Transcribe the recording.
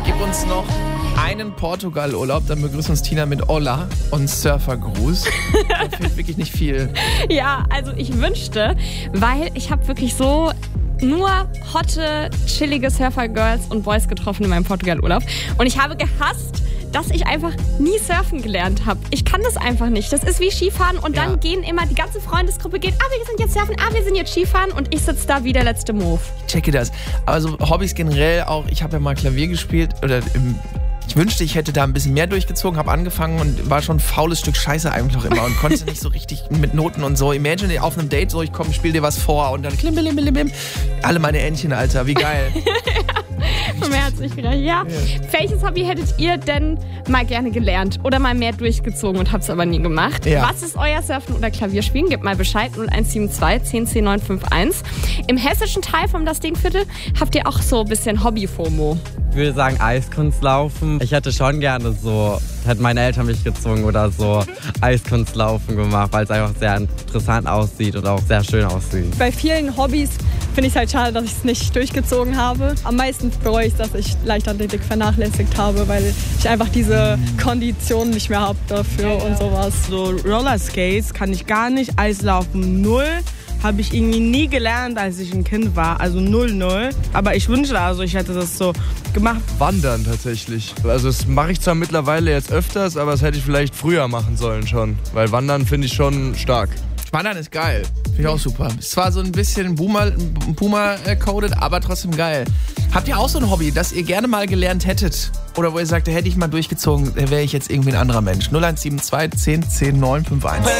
Ich gebe uns noch einen Portugal-Urlaub, dann begrüßt uns Tina mit Hola und Surfergruß. Da fehlt wirklich nicht viel. Ja, also ich wünschte, weil ich habe wirklich so nur hotte, chillige Surfer-Girls und Boys getroffen in meinem Portugal-Urlaub. Und ich habe gehasst, dass ich einfach nie surfen gelernt habe. Ich kann das einfach nicht. Das ist wie Skifahren und dann gehen immer, die ganze Freundesgruppe geht, wir sind jetzt surfen, wir sind jetzt Skifahren und ich sitze da wie der letzte Move. Ich checke das. Also Hobbys generell auch, ich habe ja mal Klavier gespielt ich wünschte, ich hätte da ein bisschen mehr durchgezogen, habe angefangen und war schon ein faules Stück Scheiße eigentlich noch immer und konnte nicht so richtig mit Noten und so. Imagine auf einem Date so, ich komm, spiel dir was vor und dann klim, blim, blim, blim. Alle meine Entchen, Alter, wie geil. Mehr als ich gedacht. Ja. Welches Hobby hättet ihr denn mal gerne gelernt oder mal mehr durchgezogen und habt es aber nie gemacht? Ja. Was ist euer Surfen- oder Klavierspielen? Gebt mal Bescheid, 0172 10 10 951. Im hessischen Teil vom Das Dingviertel habt ihr auch so ein bisschen Hobby-FOMO. Ich würde sagen Eiskunstlaufen. Ich hätte schon gerne so, hätten meine Eltern mich gezwungen oder so Eiskunstlaufen gemacht, weil es einfach sehr interessant aussieht und auch sehr schön aussieht. Bei vielen Hobbys finde ich es halt schade, dass ich es nicht durchgezogen habe. Am meisten bereue ich, dass ich Leichtathletik vernachlässigt habe, weil ich einfach diese Kondition nicht mehr habe dafür und sowas. So Rollerskates kann ich gar nicht, Eislaufen 0. Habe ich irgendwie nie gelernt, als ich ein Kind war, also 0-0. Aber ich wünschte also, ich hätte das so gemacht. Wandern tatsächlich. Also das mache ich zwar mittlerweile jetzt öfters, aber das hätte ich vielleicht früher machen sollen schon. Weil Wandern finde ich schon stark. Wandern ist geil. Finde ich auch super. Ist zwar so ein bisschen Boomer-coded, aber trotzdem geil. Habt ihr auch so ein Hobby, das ihr gerne mal gelernt hättet? Oder wo ihr sagt, hätte ich mal durchgezogen, wäre ich jetzt irgendwie ein anderer Mensch? 0172 10 10 951.